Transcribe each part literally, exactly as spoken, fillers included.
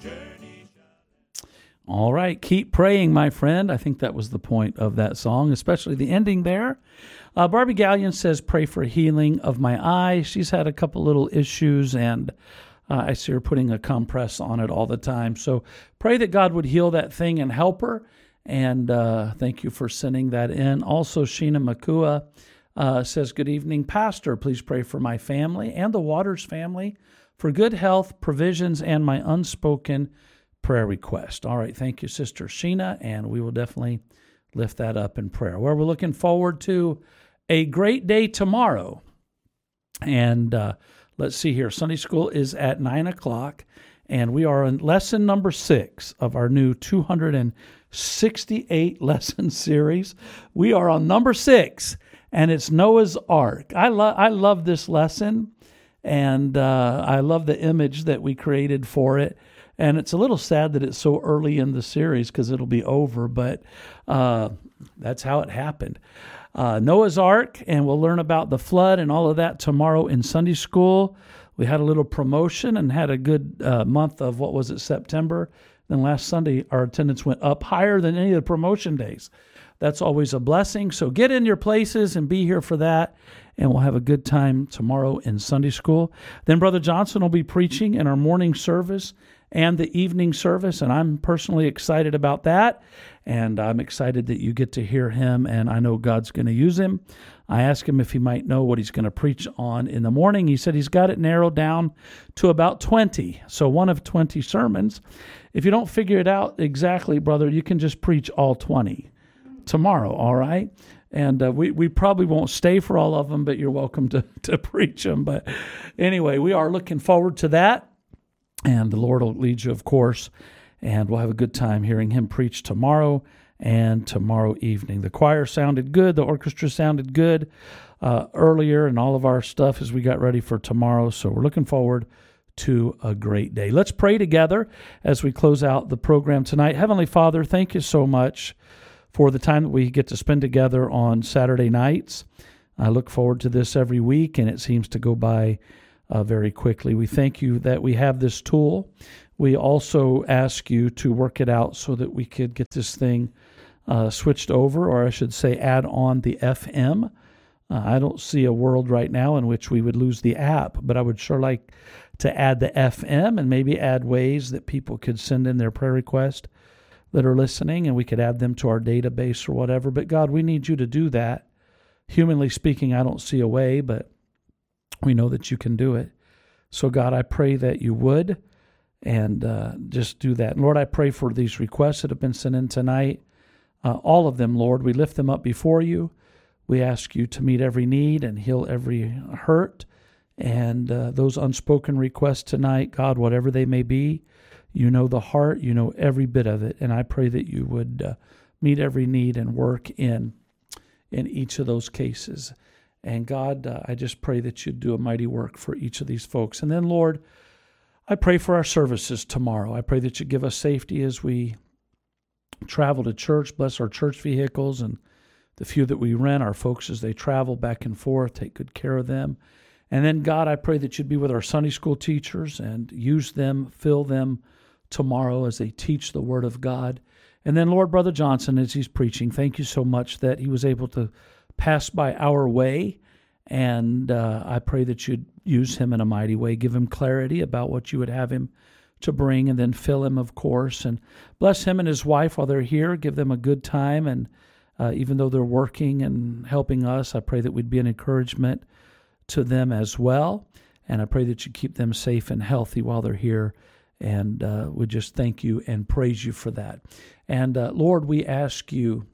All right, keep praying, my friend. I think that was the point of that song, especially the ending there. Uh, Barbie Gallion says, pray for healing of my eye. She's had a couple little issues, and uh, I see her putting a compress on it all the time. So pray that God would heal that thing and help her. And uh, thank you for sending that in. Also, Sheena Makua uh, says, good evening, Pastor. Please pray for my family and the Waters family for good health, provisions, and my unspoken prayer request. All right, thank you, Sister Sheena, and we will definitely lift that up in prayer. Well, we're looking forward to a great day tomorrow. And uh, let's see here. Sunday school is at nine o'clock, and we are in lesson number six of our new two hundred sixty-eight lesson series. We are on number six, and it's Noah's Ark. I, lo- I love this lesson, and uh, I love the image that we created for it. And it's a little sad that it's so early in the series because it'll be over, but uh, that's how it happened. Uh, Noah's Ark, and we'll learn about the flood and all of that tomorrow in Sunday school. We had a little promotion and had a good uh, month of, what was it, September. Then last Sunday, our attendance went up higher than any of the promotion days. That's always a blessing. So get in your places and be here for that, and we'll have a good time tomorrow in Sunday school. Then Brother Johnson will be preaching in our morning service and the evening service, and I'm personally excited about that, and I'm excited that you get to hear him, and I know God's going to use him. I asked him if he might know what he's going to preach on in the morning. He said he's got it narrowed down to about twenty, so one of twenty sermons. If you don't figure it out exactly, brother, you can just preach all twenty tomorrow, all right? And uh, we, we probably won't stay for all of them, but you're welcome to, to preach them. But anyway, we are looking forward to that. And the Lord will lead you, of course, and we'll have a good time hearing him preach tomorrow and tomorrow evening. The choir sounded good. The orchestra sounded good uh, earlier, and all of our stuff as we got ready for tomorrow. So we're looking forward to a great day. Let's pray together as we close out the program tonight. Heavenly Father, thank you so much for the time that we get to spend together on Saturday nights. I look forward to this every week, and it seems to go by Uh, very quickly. We thank you that we have this tool. We also ask you to work it out so that we could get this thing uh, switched over, or I should say add on the F M. Uh, I don't see a world right now in which we would lose the app, but I would sure like to add the F M and maybe add ways that people could send in their prayer request that are listening, and we could add them to our database or whatever. But God, we need you to do that. Humanly speaking, I don't see a way, but we know that you can do it. So, God, I pray that you would, and uh, just do that. And Lord, I pray for these requests that have been sent in tonight. Uh, all of them, Lord, we lift them up before you. We ask you to meet every need and heal every hurt. And uh, those unspoken requests tonight, God, whatever they may be, you know the heart, you know every bit of it. And I pray that you would uh, meet every need and work in, in each of those cases. And God, uh, I just pray that you'd do a mighty work for each of these folks. And then, Lord, I pray for our services tomorrow. I pray that you give us safety as we travel to church. Bless our church vehicles and the few that we rent, our folks as they travel back and forth. Take good care of them. And then, God, I pray that you'd be with our Sunday school teachers and use them, fill them tomorrow as they teach the Word of God. And then, Lord, Brother Johnson, as he's preaching, thank you so much that he was able to pass by our way, and uh, I pray that you'd use him in a mighty way. Give him clarity about what you would have him to bring, and then fill him, of course, and bless him and his wife while they're here. Give them a good time, and uh, even though they're working and helping us, I pray that we'd be an encouragement to them as well, and I pray that you keep them safe and healthy while they're here, and uh, we just thank you and praise you for that. And uh, Lord, we ask you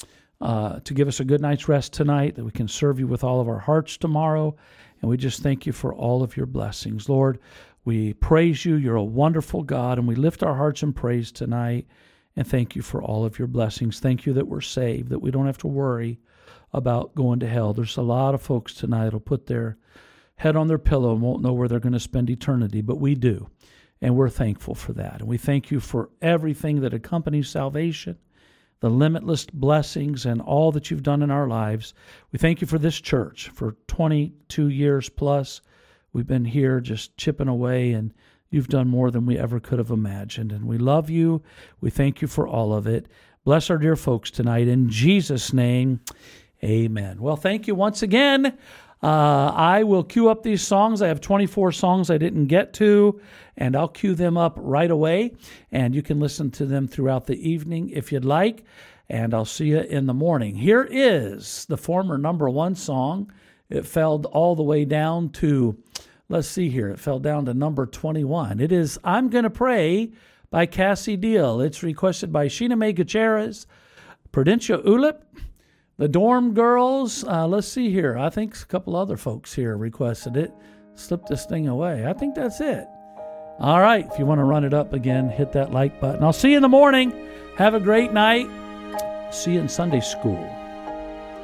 Uh, to give us a good night's rest tonight, that we can serve you with all of our hearts tomorrow. And we just thank you for all of your blessings. Lord, we praise you. You're a wonderful God, and we lift our hearts in praise tonight. And thank you for all of your blessings. Thank you that we're saved, that we don't have to worry about going to hell. There's a lot of folks tonight who'll put their head on their pillow and won't know where they're going to spend eternity, but we do. And we're thankful for that. And we thank you for everything that accompanies salvation, the limitless blessings and all that you've done in our lives. We thank you for this church. For twenty-two years plus, we've been here just chipping away, and You've done more than we ever could have imagined. And we love you. We thank you for all of it. Bless our dear folks tonight. In Jesus' name, amen. Well, thank you once again. Uh, I will cue up these songs. I have twenty-four songs I didn't get to, and I'll cue them up right away. And you can listen to them throughout the evening if you'd like. And I'll see you in the morning. Here is the former number one song. It fell all the way down to, let's see here, it fell down to number twenty-one. It is I'm Gonna Pray by Cassie Deal. It's requested by Sheena Mae Gutierrez, Prudentia Ulip, the Dorm Girls. Uh, let's see here. I think a couple other folks here requested it. Slipped this thing away. I think that's it. All right. If you want to run it up again, hit that like button. I'll see you in the morning. Have a great night. See you in Sunday school.